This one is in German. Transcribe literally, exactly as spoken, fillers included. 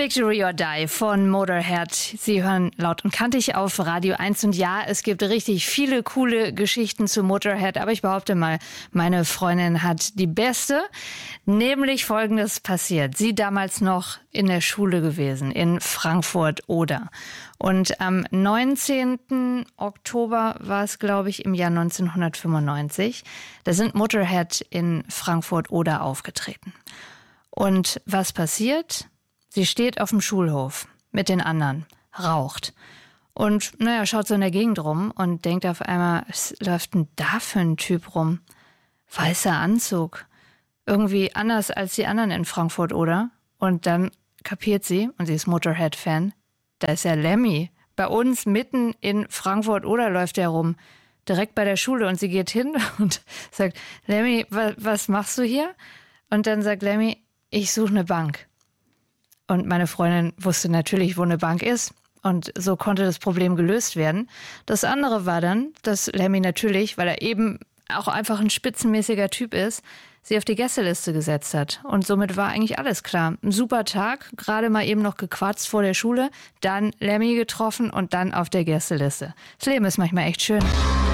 Victory or Die von Motorhead. Sie hören laut und kantig auf Radio eins. Und ja, es gibt richtig viele coole Geschichten zu Motorhead. Aber ich behaupte mal, meine Freundin hat die beste. Nämlich Folgendes passiert. Sie damals noch in der Schule gewesen, in Frankfurt-Oder. Und am neunzehnten Oktober war es, glaube ich, im Jahr neunzehnhundertfünfundneunzig. Da sind Motorhead in Frankfurt-Oder aufgetreten. Und was passiert? Sie steht auf dem Schulhof mit den anderen, raucht und naja, schaut so in der Gegend rum und denkt auf einmal, was läuft denn da für ein Typ rum? Weißer Anzug, irgendwie anders als die anderen in Frankfurt, oder? Und dann kapiert sie, und sie ist Motorhead-Fan, da ist ja Lemmy. Bei uns mitten in Frankfurt, oder läuft der rum, direkt bei der Schule, und sie geht hin und sagt, Lemmy, wa- was machst du hier? Und dann sagt Lemmy, ich suche eine Bank. Und meine Freundin wusste natürlich, wo eine Bank ist. Und so konnte das Problem gelöst werden. Das andere war dann, dass Lemmy natürlich, weil er eben auch einfach ein spitzenmäßiger Typ ist, sie auf die Gästeliste gesetzt hat. Und somit war eigentlich alles klar. Ein super Tag, gerade mal eben noch gequatscht vor der Schule, dann Lemmy getroffen und dann auf der Gästeliste. Das Leben ist manchmal echt schön.